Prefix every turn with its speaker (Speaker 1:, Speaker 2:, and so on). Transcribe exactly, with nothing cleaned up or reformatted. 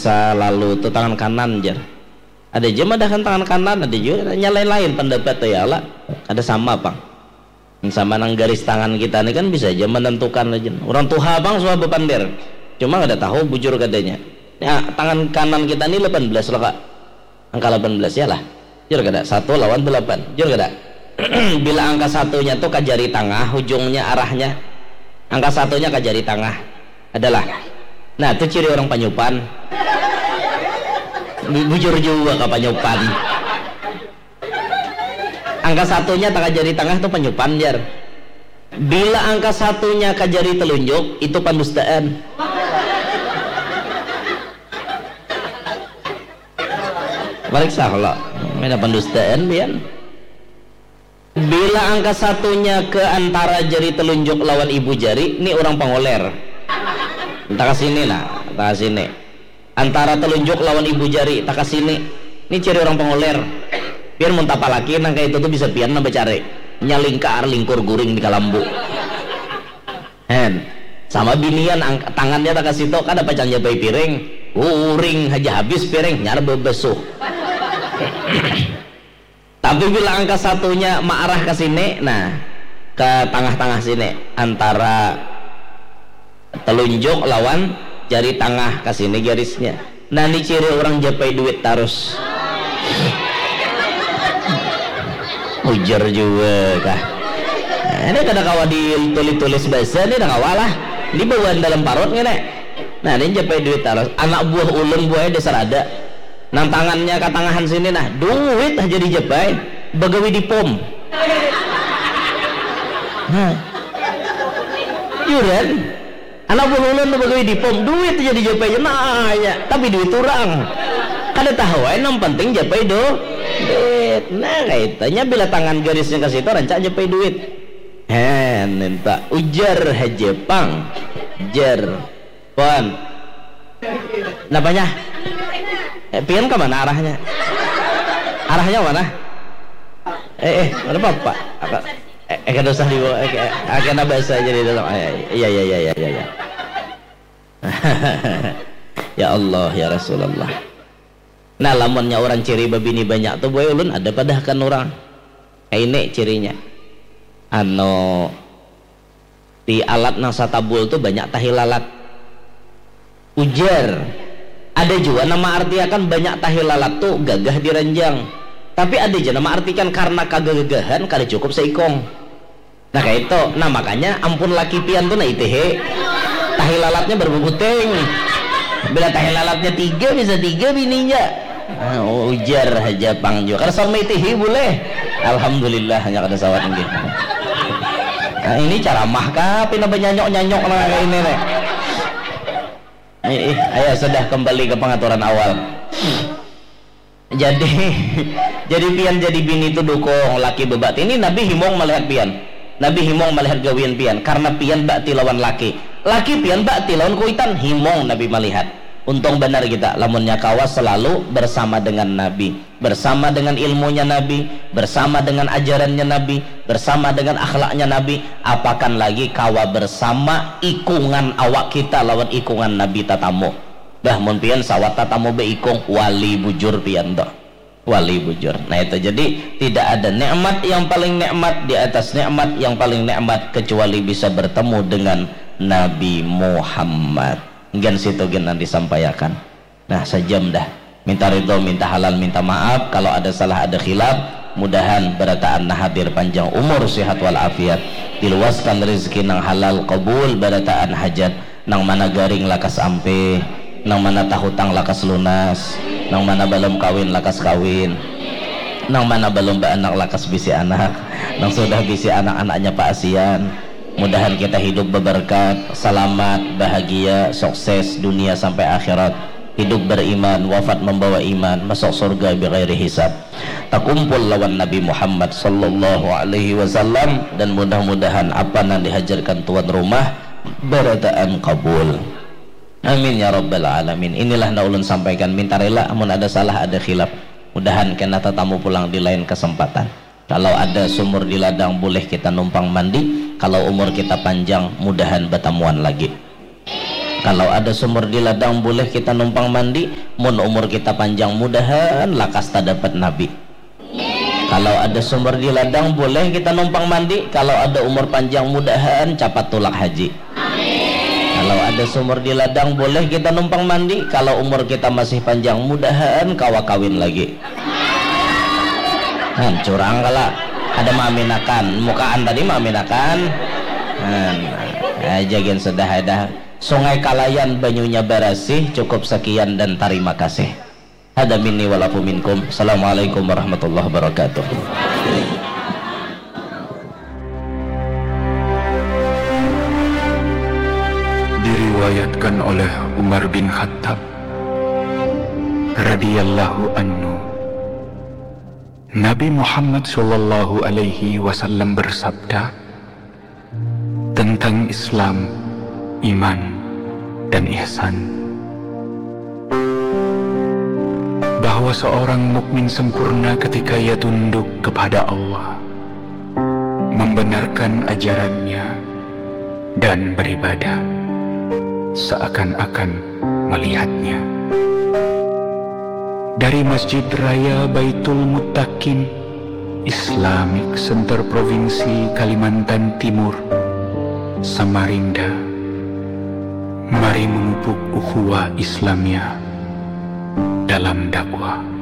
Speaker 1: masa lalu itu tangan kanan jar. Ada je madahkan tangan kanan, ada juga nyalain lain pendapat tuh ya lah. Ada sama bang. Sama nang garis tangan kita ini kan bisa aja menentukan aja. Orang tuha bang suah bepandir. Cuma nggak ada tahu bujur katanya. Ya, tangan kanan kita ini delapan belas lah kak. Angka delapan belas ya lah. Jur kada satu lawan delapan. Jur kada. Bila angka satunya tuh ke jari tengah, ujungnya arahnya. Angka satunya ke jari tengah adalah. Nah itu ciri orang Panyupan. Bujur juga ke Panyupan. Angka satunya tak jari tengah itu Panyupan jar. Bila angka satunya ke jari telunjuk itu pandustaan. Balik salah. Mana pandustaan bian. Bila angka satunya ke antara jari telunjuk lawan ibu jari, ini orang Pangoler. Tak kesini lah, tak kesini. Antara telunjuk lawan ibu jari, tak kesini. Ini ciri orang Pangoler. Biar muntapa laki nangka itu tuh bisa pian nambah cari nyalingkar lingkur guring di kalambu hen sama binian tangannya tak kasih tau kan apa canja bayi piring uring aja habis piring nyar bebesuh. Tapi bila angka satunya marah ke sini, nah ke tengah-tengah sini antara telunjuk lawan jari tengah ke sini garisnya. Nah ini ciri orang japai duit terus. Ujar juga kah? Nah, ini kada kawa ditulis-tulis bahasa ini dah kawalah. Ini bawaan dalam parut ngene. Nah ini japai duit terus. Anak buah ulun buahnya dasar ada. Nang tangannya ke tangahan sini nah duit aja dijapai. Bagawi di pom. Nah, yuran. Anak buah ulun bagawi di pom duit aja dijapai. Nah ya, tapi duit orang. Kada tahu yang penting japai do. Duit. Nah kaitannya bila tangan garisnya ke situ rancak aja pay duit. Hen minta ujar hajepang jar pon napanya eh, pian ke mana arahnya arahnya mana eh eh mana apa eh eh kada usah dibawa eh akan bahasa aja di dalam iya iya iya iya iya ya Allah ya Rasulullah. Nah lamunnya orang ciri babini banyak tuh boy ulun ada padahkan orang ini cirinya ano di alat nasa tabul tuh banyak tahilalat ujar ada juga nama artiakan banyak tahilalat tuh gagah diranjang tapi ada aja nama artikan karena kagagahan kada cukup seikong. Nah kayak itu nah makanya ampun laki pian tuh nah itehe tahilalatnya berbukuteng bila tahilalatnya tiga bisa tiga bininya. Ah, oh, ujar aja pang juga karena sama itihi boleh alhamdulillah hanya kada sawat gitu. Nah ini cara mah kah pina nyanyok-nyanyok lah kayak ini nih. Eh, ayo sudah kembali ke pengaturan awal. Jadi jadi pian jadi bini itu dukung laki bebat ini Nabi himong melihat pian. Nabi himong melihat gawian pian karena pian bakti lawan laki. Laki pian bakti lawan kuitan himong Nabi melihat. Untung benar kita lamunnya kawas selalu bersama dengan Nabi, bersama dengan ilmunya Nabi, bersama dengan ajarannya Nabi, bersama dengan akhlaknya Nabi. Apakan lagi kawa bersama ikungan awak kita lawan ikungan Nabi tatamu. Dah mun pian sawat tatamu be ikung wali bujur pian doh. Wali bujur. Nah itu jadi tidak ada nikmat yang paling nikmat di atas nikmat yang paling nikmat kecuali bisa bertemu dengan Nabi Muhammad. Gen situ gen nanti disampaikan. Nah sejam dah minta ridho minta halal minta maaf kalau ada salah ada khilaf mudahan barataan hadir panjang umur sehat walafiat diluaskan rezeki nang halal qabul barataan hajat nang mana garing lakas ampe nang mana tahutang lakas lunas nang mana belum kawin lakas kawin nang mana belum beranak lakas bisi anak nang sudah bisi anak-anaknya Pak Asian. Mudahan kita hidup berberkat, selamat, bahagia, sukses dunia sampai akhirat. Hidup beriman, wafat membawa iman, masuk surga bighairi hisab. Takumpul lawan Nabi Muhammad sallallahu alaihi wasallam dan mudah-mudahan apa yang dihajarkan tuan rumah barataan kabul. Amin ya rabbal alamin. Inilah na ulun sampaikan minta rela amun ada salah ada khilaf. Mudahan kena tatamu pulang di lain kesempatan. Kalau ada sumur di ladang boleh kita numpang mandi. Kalau umur kita panjang mudahan bertemuan lagi. Kalau ada sumur di ladang boleh kita numpang mandi. Mun umur kita panjang mudahan lakas tak dapat nabi. Kalau ada sumur di ladang boleh kita numpang mandi. Kalau ada umur panjang mudahan capat tulak haji. Kalau ada sumur di ladang boleh kita numpang mandi. Kalau umur kita masih panjang mudahan kawa kawin lagi. Han curang kala. Ada maminakan mukaan tadi maminakan. Han aja gen sudah ada. Sungai Kalayan banyunya barasih. Cukup sekian dan terima kasih. Hada minni walafu minkum. Assalamualaikum warahmatullahi wabarakatuh.
Speaker 2: Diriwayatkan oleh Umar bin Khattab radhiyallahu anhu, Nabi Muhammad sallallahu alaihi wasallam bersabda tentang Islam, iman, dan ihsan, bahwa seorang mukmin sempurna ketika ia tunduk kepada Allah, membenarkan ajarannya, dan beribadah seakan-akan melihatnya. Dari Masjid Raya Baitul Muttaqin, Islamic Center Provinsi Kalimantan Timur, Samarinda, mari memupuk ukhuwah Islamiyah dalam dakwah.